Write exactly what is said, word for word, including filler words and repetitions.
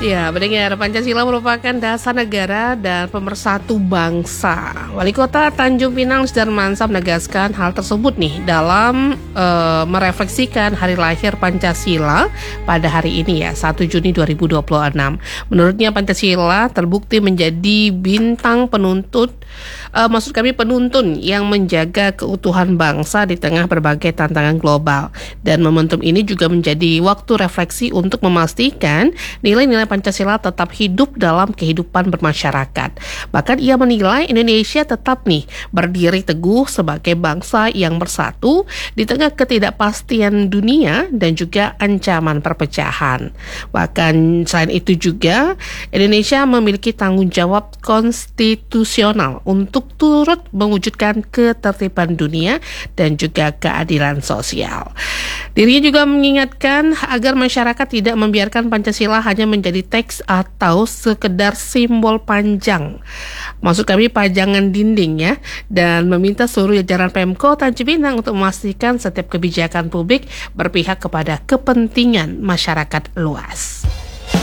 Ya, pendengar, Pancasila merupakan dasar negara dan pemersatu bangsa. Wali Kota Tanjung Pinang Sudarmansa menegaskan hal tersebut nih dalam e, merefleksikan hari lahir Pancasila pada hari ini ya, satu Juni dua ribu dua puluh enam. Menurutnya Pancasila terbukti menjadi bintang penuntut, e, maksud kami penuntun yang menjaga keutuhan bangsa di tengah berbagai tantangan global. Dan momentum ini juga menjadi waktu refleksi untuk memastikan nilai-nilai Pancasila tetap hidup dalam kehidupan bermasyarakat. Bahkan ia menilai Indonesia tetap nih berdiri teguh sebagai bangsa yang bersatu di tengah ketidakpastian dunia dan juga ancaman perpecahan. Bahkan selain itu juga Indonesia memiliki tanggung jawab konstitusional untuk turut mewujudkan ketertiban dunia dan juga keadilan sosial. Dirinya juga mengingatkan agar masyarakat tidak membiarkan Pancasila hanya menjadi teks atau sekedar simbol panjang, maksud kami pajangan dinding ya, dan meminta seluruh jajaran Pemko Tanjung Pinang untuk memastikan setiap kebijakan publik berpihak kepada kepentingan masyarakat luas.